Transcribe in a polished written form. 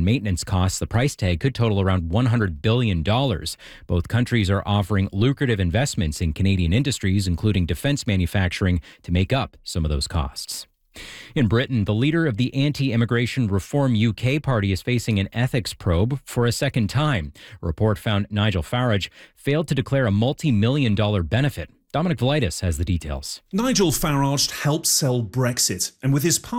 and maintenance costs, the price tag could total around $100 billion. Both countries are offering lucrative investments in Canadian industries, including defense manufacturing, to make up some of those costs. In Britain, the leader of the anti-immigration Reform UK party is facing an ethics probe for a second time. A report found Nigel Farage failed to declare a multi-million-dollar benefit. Dominic Velitis has the details. Nigel Farage helped sell Brexit, and with his